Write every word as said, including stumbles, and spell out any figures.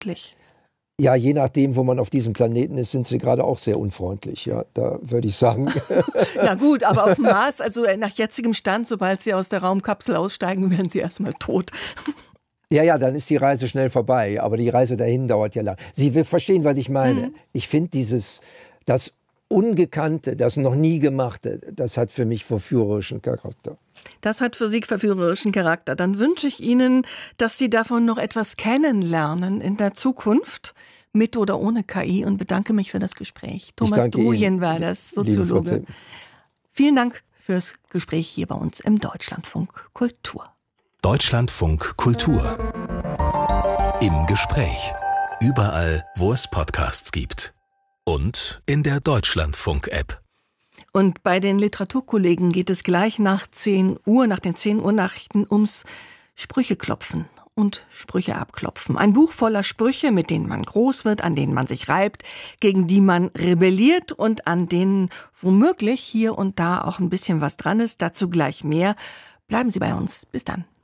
freundlich? Ja, je nachdem, wo man auf diesem Planeten ist, sind sie gerade auch sehr unfreundlich. Ja, da würde ich sagen. Na gut, aber auf dem Mars, also nach jetzigem Stand, sobald Sie aus der Raumkapsel aussteigen, werden Sie erstmal tot. Ja, ja, dann ist die Reise schnell vorbei. Aber die Reise dahin dauert ja lang. Sie verstehen, was ich meine. Mhm. Ich finde dieses, das Ungekannte, das noch nie Gemachte, das hat für mich verführerischen Charakter. Das hat für Sie verführerischen Charakter. Dann wünsche ich Ihnen, dass Sie davon noch etwas kennenlernen in der Zukunft, mit oder ohne K I, und bedanke mich für das Gespräch. Thomas Drujen war das, Soziologe. Vielen Dank fürs Gespräch hier bei uns im Deutschlandfunk Kultur. Deutschlandfunk Kultur. Im Gespräch. Überall, wo es Podcasts gibt. Und in der Deutschlandfunk-App. Und bei den Literaturkollegen geht es gleich nach zehn Uhr, nach den zehn Uhr Nachrichten, ums Sprücheklopfen und Sprüche abklopfen. Ein Buch voller Sprüche, mit denen man groß wird, an denen man sich reibt, gegen die man rebelliert und an denen womöglich hier und da auch ein bisschen was dran ist. Dazu gleich mehr. Bleiben Sie bei uns. Bis dann.